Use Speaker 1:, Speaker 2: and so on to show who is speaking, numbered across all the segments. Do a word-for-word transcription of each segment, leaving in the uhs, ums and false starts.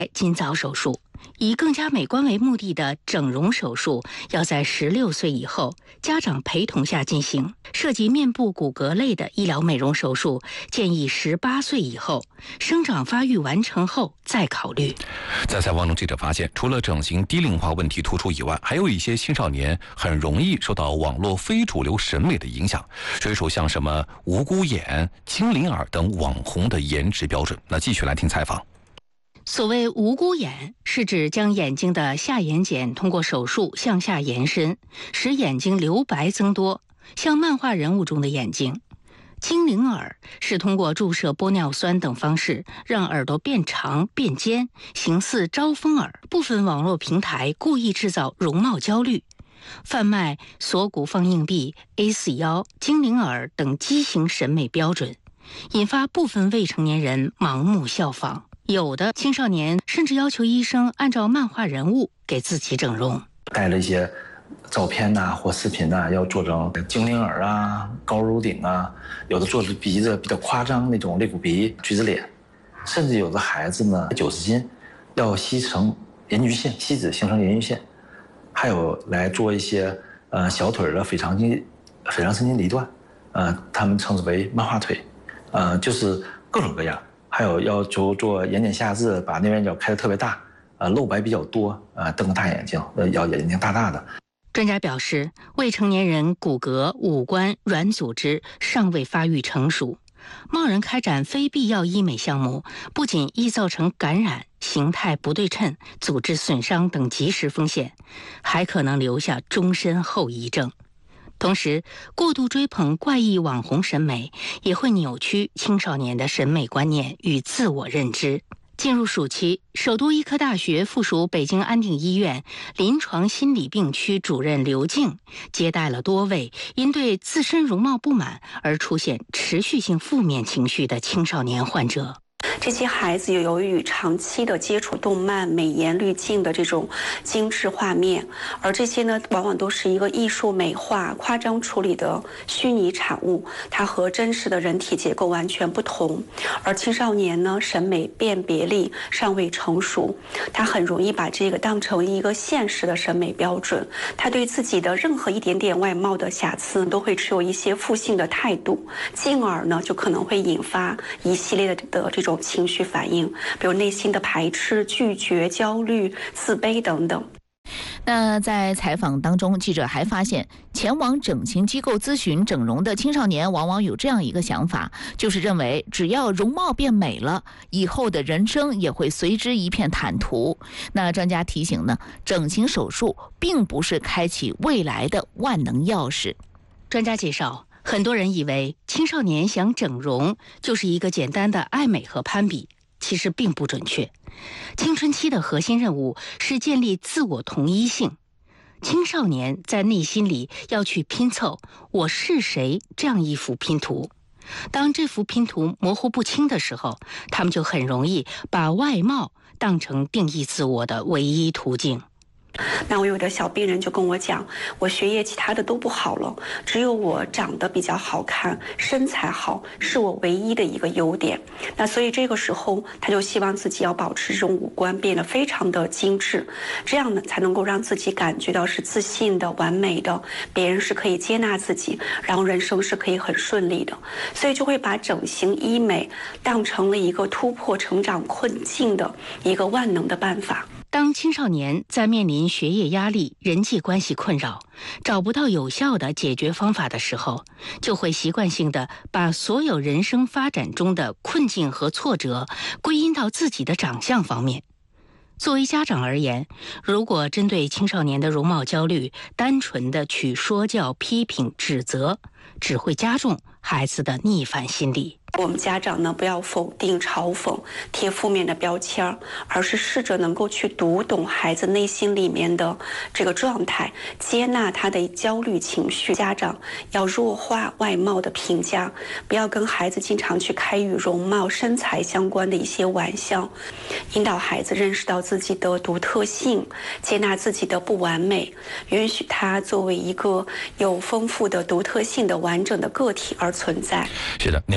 Speaker 1: 尽早手术。以更加美观为目的的整容手术，要在十六岁以后家长陪同下进行。涉及面部骨骼类的医疗美容手术，建议十八岁以后，生长发育完成后再考虑。
Speaker 2: 在采访中，记者发现，除了整形低龄化问题突出以外，还有一些青少年很容易受到网络非主流审美的影响，追逐像什么无辜眼、精灵耳等网红的颜值标准。那继续来听采访。
Speaker 1: 所谓无辜眼，是指将眼睛的下眼睑通过手术向下延伸，使眼睛留白增多，像漫画人物中的眼睛。精灵耳是通过注射玻尿酸等方式让耳朵变长变尖，形似招风耳。部分网络平台故意制造容貌焦虑，贩卖锁骨放硬币、A 四 腰、精灵耳等畸形审美标准，引发部分未成年人盲目效仿。有的青少年甚至要求医生按照漫画人物给自己整容，
Speaker 3: 带了一些照片呐、啊、或视频呐、啊，要做成精灵耳啊、高颅顶啊，有的做的鼻子比较夸张那种肋骨鼻、橘子脸，甚至有的孩子呢九十斤，要吸成盐焗线，吸脂形成盐焗线，还有来做一些呃小腿的腓肠肌、腓肠神经离断，呃，他们称之为漫画腿，呃，就是各种各样。还有要求做眼睑下至，把内眼角开得特别大，呃，露白比较多，呃，瞪个大眼睛，呃，要眼睛大大的。
Speaker 1: 专家表示，未成年人骨骼、五官、软组织尚未发育成熟，贸然开展非必要医美项目，不仅易造成感染、形态不对称、组织损伤等及时风险，还可能留下终身后遗症。同时，过度追捧怪异网红审美也会扭曲青少年的审美观念与自我认知。进入暑期，首都医科大学附属北京安定医院临床心理病区主任刘静接待了多位因对自身容貌不满而出现持续性负面情绪的青少年患者。
Speaker 4: 这些孩子由于长期的接触动漫、美颜滤镜的这种精致画面，而这些呢，往往都是一个艺术美化、夸张处理的虚拟产物，它和真实的人体结构完全不同。而青少年呢，审美辨别力尚未成熟，他很容易把这个当成一个现实的审美标准，他对自己的任何一点点外貌的瑕疵都会持有一些负性的态度，进而呢，就可能会引发一系列的的这种情绪反应，比如内心的排斥、拒绝、焦虑、自卑等等。
Speaker 5: 那在采访当中，记者还发现，前往整形机构咨询整容的青少年往往有这样一个想法，就是认为只要容貌变美了，以后的人生也会随之一片坦途。那专家提醒呢，整形手术并不是开启未来的万能钥匙。
Speaker 1: 专家介绍，很多人以为青少年想整容就是一个简单的爱美和攀比，其实并不准确。青春期的核心任务是建立自我同一性，青少年在内心里要去拼凑我是谁这样一幅拼图。当这幅拼图模糊不清的时候，他们就很容易把外貌当成定义自我的唯一途径。
Speaker 4: 那我有的小病人就跟我讲，我学业其他的都不好了，只有我长得比较好看，身材好，是我唯一的一个优点。那所以这个时候他就希望自己要保持这种五官变得非常的精致，这样呢才能够让自己感觉到是自信的、完美的，别人是可以接纳自己，然后人生是可以很顺利的。所以就会把整形医美当成了一个突破成长困境的一个万能的办法。
Speaker 1: 当青少年在面临学业压力、人际关系困扰，找不到有效的解决方法的时候，就会习惯性的把所有人生发展中的困境和挫折归因到自己的长相方面。作为家长而言，如果针对青少年的容貌焦虑，单纯的去说教、批评、指责，只会加重孩子的逆反心理。
Speaker 4: 我们家长呢，不要否定、嘲讽、贴负面的标签，而是试着能够去读懂孩子内心里面的这个状态，接纳他的焦虑情绪。家长要弱化外貌的评价，不要跟孩子经常去开与容貌、身材相关的一些玩笑，引导孩子认识到自己的独特性，接纳自己的不完美，允许他作为一个有丰富的独特性的完整的个体而存在。
Speaker 2: 是的，年轻人的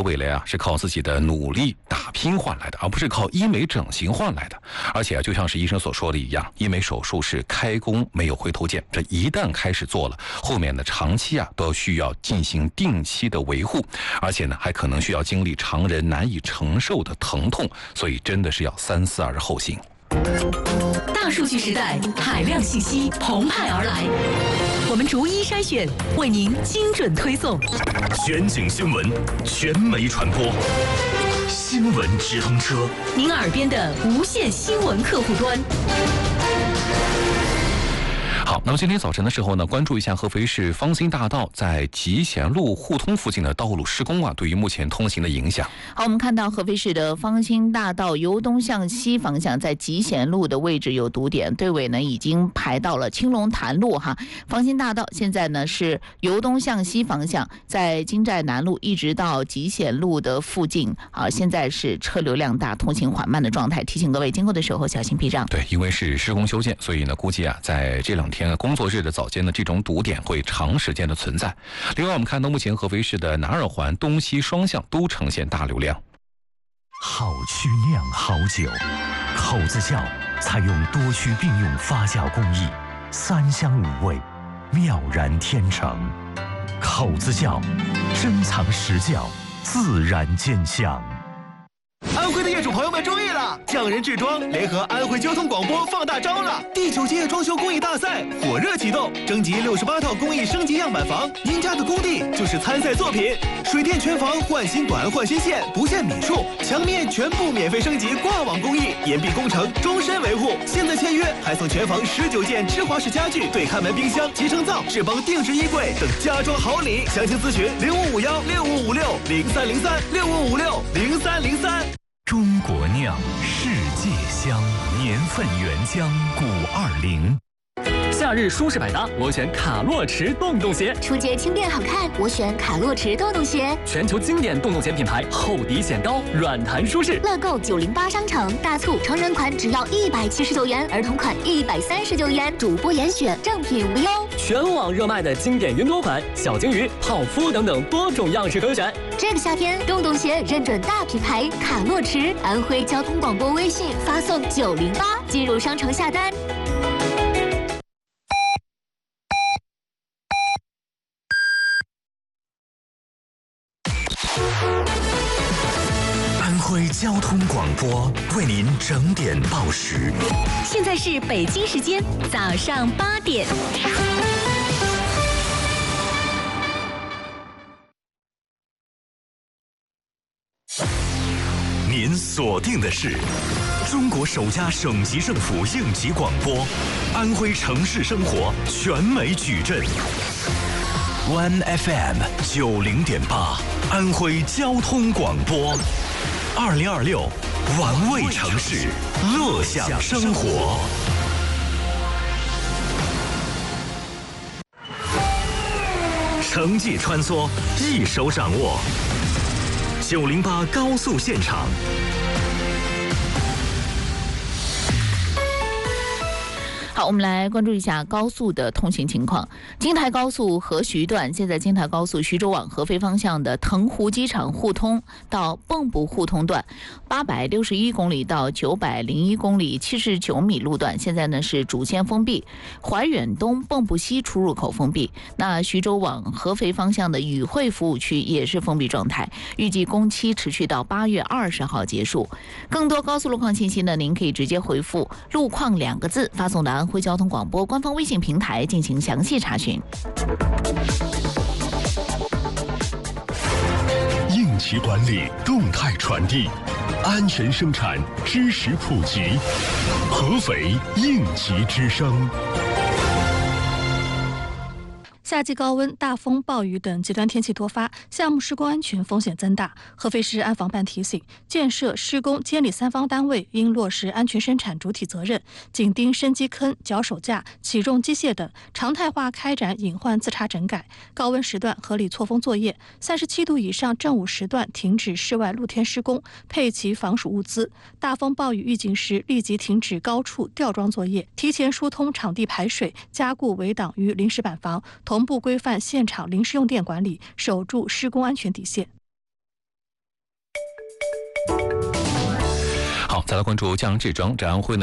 Speaker 2: 未来啊是靠自己的努力打拼换来的，而不是靠医美整形换来的。而且啊，就像是医生所说的一样，医美手术是开弓没有回头箭，这一旦开始做了，后面的长期啊都需要进行定期的维护，而且呢还可能需要经历常人难以承受的疼痛，所以真的是要三思而后行。
Speaker 6: 大数据时代，海量信息澎湃而来，我们逐一筛选，为您精准推送。
Speaker 7: 全景新闻，全媒传播，新闻直通车，
Speaker 6: 您耳边的无线新闻客户端。
Speaker 2: 好，那么今天早晨的时候呢，关注一下合肥市芳兴大道在集贤路互通附近的道路施工啊，对于目前通行的影响。
Speaker 5: 好，我们看到合肥市的芳兴大道由东向西方向，在集贤路的位置有堵点，队尾呢已经排到了青龙潭路哈。芳兴大道现在呢是由东向西方向，在金寨南路一直到集贤路的附近啊，现在是车流量大、通行缓慢的状态，提醒各位经过的时候小心避让。
Speaker 2: 对，因为是施工修建，所以呢，估计啊，在这两天天工作日的早间的这种堵点会长时间的存在。另外，我们看到目前合肥市的南二环东西双向都呈现大流量。
Speaker 7: 好曲酿好酒，口子窖采用多区并用发酵工艺，三香五味，妙然天成。口子窖珍藏实窖，自然见香。
Speaker 8: 安徽的业主朋友们注意了，匠人制装联合安徽交通广播放大招了！第九届装修工艺大赛火热启动，征集六十八套工艺升级样板房，您家的工地就是参赛作品。水电全房换新管换新线，不限米数，墙面全部免费升级挂网工艺，严密工程，终身维护。现在签约还送全房十九件芝华士家具、对看门冰箱、集成灶、智邦定制衣柜等家装好礼。详情咨询零五五幺六五五六零三零三六五五六零三零三。
Speaker 7: 中国酿，世界香，年份原浆古二零。
Speaker 9: 夏日舒适百搭，我选卡洛驰洞洞鞋。
Speaker 10: 初阶轻便好看，我选卡洛驰洞洞鞋。
Speaker 9: 全球经典洞洞鞋品牌，厚底显高，软弹舒适。
Speaker 10: 乐购九零八商城大促，成人款只要一百七十九元，儿童款一百三十九元，主播严选，正品无忧。
Speaker 9: 全网热卖的经典云朵款、小金鱼、泡芙等等多种样式可选。
Speaker 10: 这个夏天，洞洞鞋认准大品牌卡洛驰。安徽交通广播微信发送九零八进入商城下单。
Speaker 7: 安徽交通广播为您整点报时。
Speaker 6: 现在是北京时间早上八点。
Speaker 7: 您锁定的是中国首家省级政府应急广播，安徽城市生活全媒矩阵。One F M 九零点八，安徽交通广播，二零二六，玩味城市，乐享生活。城际穿梭，一手掌握。九零八高速现场。
Speaker 5: 好，我们来关注一下高速的通行情况。京台高速合徐段，现在京台高速徐州往合肥方向的腾湖机场互通到蚌埠互通段，八百六十一公里到九百零一公里，七十九米路段，现在呢是主线封闭。怀远东蚌埠西出入口封闭。那徐州往合肥方向的宇汇服务区也是封闭状态，预计工期持续到八月二十号结束。更多高速路况信息呢，您可以直接回复“路况”两个字，发送到安徽交通广播官方微信平台进行详细查询。
Speaker 11: 应急管理，动态传递，安全生产，知识普及。合肥应急之声。
Speaker 12: 夏季高温、大风、暴雨等极端天气多发，项目施工安全风险增大。合肥市安防办提醒，建设、施工、监理三方单位应落实安全生产主体责任，紧盯深基坑、脚手架、起重机械等，常态化开展隐患自查整改。高温时段合理错峰作业，三十七度以上正午时段停止室外露天施工，配齐防暑物资。大风暴雨预警时，立即停止高处吊装作业，提前疏通场地排水，加固围挡与临时板房。同步规范现场临时用电管理，守住施工安全底线。
Speaker 2: 再来关注江制装，这安徽呢